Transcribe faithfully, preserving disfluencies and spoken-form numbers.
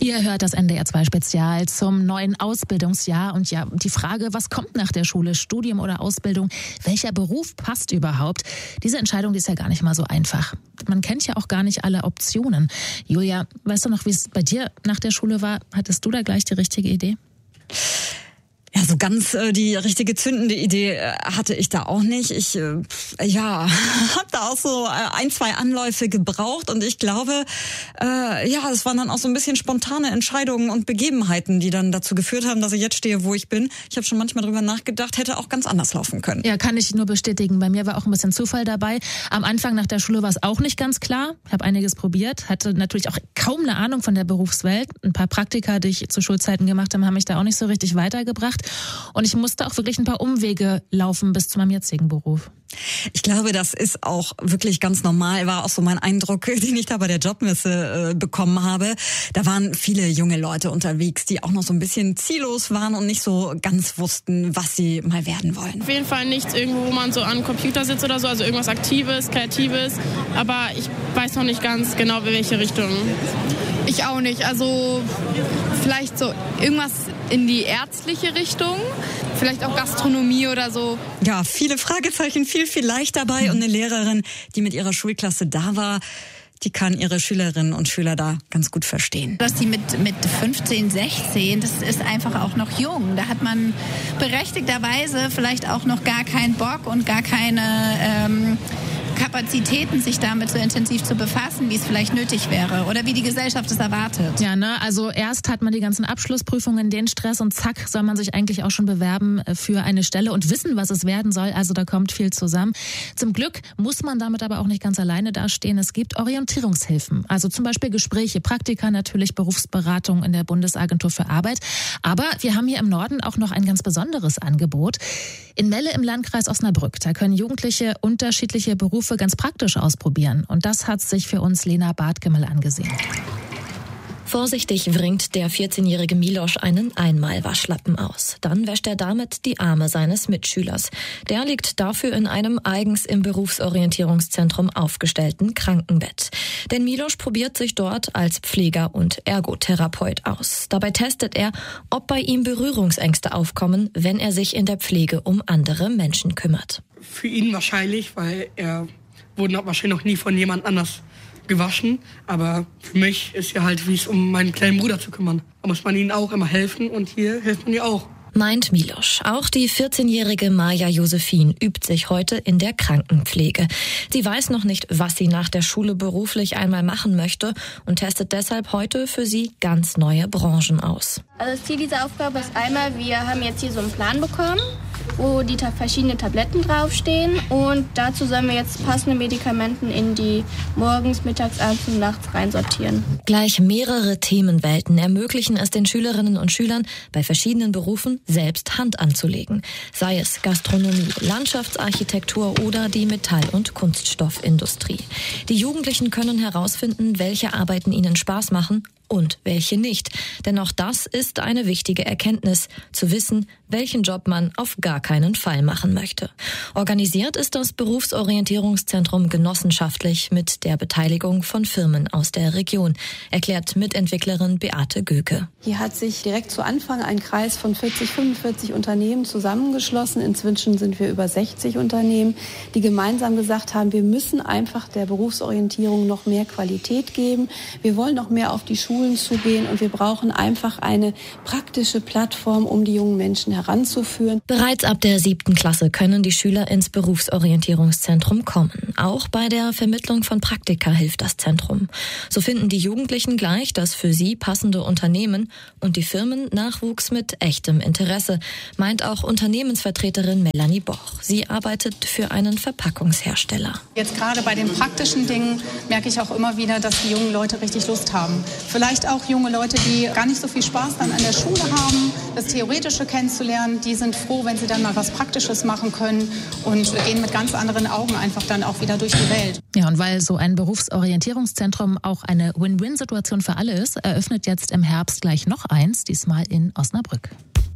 Ihr hört das N D R zwei Spezial zum neuen Ausbildungsjahr und ja, die Frage, was kommt nach der Schule, Studium oder Ausbildung, welcher Beruf passt überhaupt? Diese Entscheidung, die ist ja gar nicht mal so einfach. Man kennt ja auch gar nicht alle Optionen. Julia, weißt du noch, wie es bei dir nach der Schule war? Hattest du da gleich die richtige Idee? Ja, so ganz äh, die richtige zündende Idee äh, hatte ich da auch nicht. Ich äh, ja, habe da auch so äh, ein, zwei Anläufe gebraucht und ich glaube, äh, ja, es waren dann auch so ein bisschen spontane Entscheidungen und Begebenheiten, die dann dazu geführt haben, dass ich jetzt stehe, wo ich bin. Ich habe schon manchmal drüber nachgedacht, hätte auch ganz anders laufen können. Ja, kann ich nur bestätigen. Bei mir war auch ein bisschen Zufall dabei. Am Anfang nach der Schule war es auch nicht ganz klar. Ich habe einiges probiert, hatte natürlich auch kaum eine Ahnung von der Berufswelt. Ein paar Praktika, die ich zu Schulzeiten gemacht habe, haben mich da auch nicht so richtig weitergebracht. Und ich musste auch wirklich ein paar Umwege laufen bis zu meinem jetzigen Beruf. Ich glaube, das ist auch wirklich ganz normal. War auch so mein Eindruck, den ich da bei der Jobmesse äh, bekommen habe. Da waren viele junge Leute unterwegs, die auch noch so ein bisschen ziellos waren und nicht so ganz wussten, was sie mal werden wollen. Auf jeden Fall nichts irgendwo, wo man so am Computer sitzt oder so, also irgendwas Aktives, Kreatives. Aber ich weiß noch nicht ganz genau, in welche Richtung. Ich auch nicht. Also vielleicht so irgendwas in die ärztliche Richtung, vielleicht auch Gastronomie oder so. Ja, viele Fragezeichen, viel, viel leicht dabei. Und eine Lehrerin, die mit ihrer Schulklasse da war, die kann ihre Schülerinnen und Schüler da ganz gut verstehen. Dass die mit, mit fünfzehn, sechzehn, das ist einfach auch noch jung. Da hat man berechtigterweise vielleicht auch noch gar keinen Bock und gar keine ähm, Kapazitäten, sich damit so intensiv zu befassen, wie es vielleicht nötig wäre oder wie die Gesellschaft es erwartet. Ja, ne, also erst hat man die ganzen Abschlussprüfungen, den Stress und zack, soll man sich eigentlich auch schon bewerben für eine Stelle und wissen, was es werden soll. Also da kommt viel zusammen. Zum Glück muss man damit aber auch nicht ganz alleine dastehen. Es gibt Orientierungshilfen, also zum Beispiel Gespräche, Praktika, natürlich Berufsberatung in der Bundesagentur für Arbeit. Aber wir haben hier im Norden auch noch ein ganz besonderes Angebot. In Melle im Landkreis Osnabrück, da können Jugendliche unterschiedliche Berufe ganz praktisch ausprobieren. Und das hat sich für uns Lena Bartgemmel angesehen. Vorsichtig wringt der vierzehnjährige Milosch einen Einmalwaschlappen aus. Dann wäscht er damit die Arme seines Mitschülers. Der liegt dafür in einem eigens im Berufsorientierungszentrum aufgestellten Krankenbett. Denn Milosch probiert sich dort als Pfleger und Ergotherapeut aus. Dabei testet er, ob bei ihm Berührungsängste aufkommen, wenn er sich in der Pflege um andere Menschen kümmert. Für ihn wahrscheinlich, weil er wurde wahrscheinlich noch nie von jemand anders gewaschen. Aber für mich ist ja halt, wie es um meinen kleinen Bruder zu kümmern. Da muss man ihnen auch immer helfen und hier hilft man ja auch. Meint Milosch. Auch die vierzehnjährige Maja Josephine übt sich heute in der Krankenpflege. Sie weiß noch nicht, was sie nach der Schule beruflich einmal machen möchte und testet deshalb heute für sie ganz neue Branchen aus. Also das Ziel dieser Aufgabe ist einmal, wir haben jetzt hier so einen Plan bekommen, wo die ta- verschiedenen Tabletten draufstehen und dazu sollen wir jetzt passende Medikamenten in die morgens, mittags, abends und nachts reinsortieren. Gleich mehrere Themenwelten ermöglichen es den Schülerinnen und Schülern, bei verschiedenen Berufen selbst Hand anzulegen. Sei es Gastronomie, Landschaftsarchitektur oder die Metall- und Kunststoffindustrie. Die Jugendlichen können herausfinden, welche Arbeiten ihnen Spaß machen und welche nicht. Denn auch das ist eine wichtige Erkenntnis, zu wissen, welchen Job man auf gar keinen Fall machen möchte. Organisiert ist das Berufsorientierungszentrum genossenschaftlich mit der Beteiligung von Firmen aus der Region, erklärt Mitentwicklerin Beate Göke. Hier hat sich direkt zu Anfang ein Kreis von vierzig, fünfundvierzig Unternehmen zusammengeschlossen. Inzwischen sind wir über sechzig Unternehmen, die gemeinsam gesagt haben, wir müssen einfach der Berufsorientierung noch mehr Qualität geben. Wir wollen noch mehr auf die Schulen zugehen und wir brauchen einfach eine praktische Plattform, um die jungen Menschen heranzuführen. Bereits ab der siebten Klasse können die Schüler ins Berufsorientierungszentrum kommen. Auch bei der Vermittlung von Praktika hilft das Zentrum. So finden die Jugendlichen gleich das für sie passende Unternehmen und die Firmen Nachwuchs mit echtem Interesse, meint auch Unternehmensvertreterin Melanie Boch. Sie arbeitet für einen Verpackungshersteller. Jetzt gerade bei den praktischen Dingen merke ich auch immer wieder, dass die jungen Leute richtig Lust haben. Vielleicht auch junge Leute, die gar nicht so viel Spaß dann an der Schule haben, das Theoretische kennenzulernen, die sind froh, wenn sie dann mal was Praktisches machen können und gehen mit ganz anderen Augen einfach dann auch wieder durch die Welt. Ja, und weil so ein Berufsorientierungszentrum auch eine Win-Win-Situation für alle ist, eröffnet jetzt im Herbst gleich noch eins, diesmal in Osnabrück.